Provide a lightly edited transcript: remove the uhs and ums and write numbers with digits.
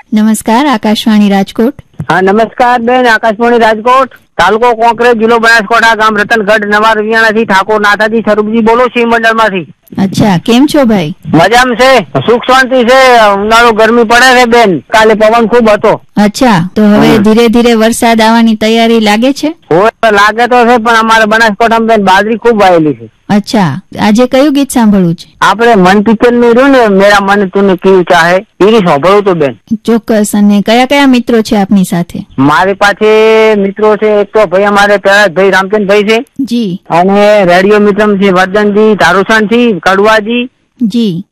નમસ્કાર, આકાશવાણી રાજકોટ. હા નમસ્કાર બેન, આકાશવાણી રાજકોટ, તાલુકો કોંકરેજ, જિલ્લો બનાસકાંઠા, ગામ રતનગઢ, નવા રવિયાણાથી ઠાકોર નાથાજી સ્વરૂપજી બોલો, શિવ મંડળ માંથી. અચ્છા, કેમ છો ભાઈ? મજામાં છે, સુખ શાંતિ છે. ઉનાળો ગરમી પડે છે બેન, કાલે પવન ખૂબ હતો. અચ્છા, તો હવે ધીરે ધીરે વરસાદ આવવાની તૈયારી લાગે છે? હોય લાગે તો છે, પણ અમારે બનાસકાંઠામાં બેન બાજરી ખૂબ વાયેલી છે. અચ્છા, આજે કયું ગીત સાંભળવું છે? આપણે મન પિક્ચર નું રહ્યું ને, મેરા મન તુને કેવું ચાહે, એ સાંભળવું તો બેન. ચોક્કસ. અને કયા કયા મિત્રો છે આપની સાથે? મારી પાસે મિત્રો છે, એક તો ભાઈ અમારે ભાઈ રામચંદભાઈ છે જી, અને રેડિયો મિત્ર છે વર્ધનજી, ધારુસણજી, કડવાજી જી,